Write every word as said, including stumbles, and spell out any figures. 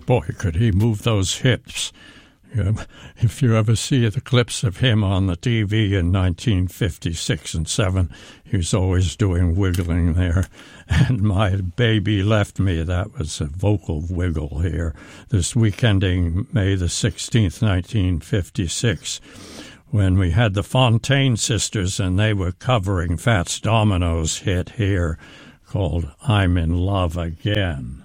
Boy, could he move those hips. You know, if you ever see the clips of him on the T V in nineteen fifty-six and seven, he was always doing wiggling there. And My Baby Left Me, that was a vocal wiggle here. This week ending May the sixteenth, nineteen fifty-six, when we had the Fontaine Sisters and they were covering Fats Domino's hit here called I'm in Love Again.